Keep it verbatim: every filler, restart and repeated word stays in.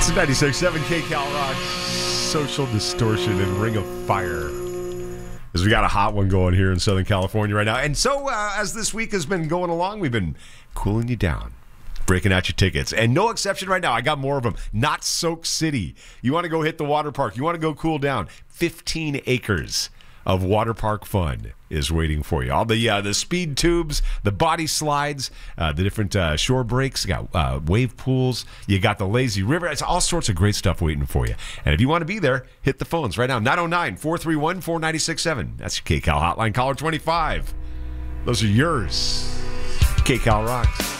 ninety-six point seven K-Cal Rock, Social Distortion and Ring of Fire. As we got a hot one going here in Southern California right now. And so uh, as this week has been going along, we've been cooling you down, breaking out your tickets. And no exception right now. I got more of them. Not Soak City. You want to go hit the water park. You want to go cool down. fifteen acres of water park fun is waiting for you. All the uh, the speed tubes, the body slides, uh, the different uh, shore breaks, you got uh, wave pools, you got the lazy river. It's all sorts of great stuff waiting for you. And if you want to be there, hit the phones right now. nine oh nine, four three one, four nine six seven. That's your K-Cal hotline. Caller twenty-five. Those are yours. K-Cal rocks.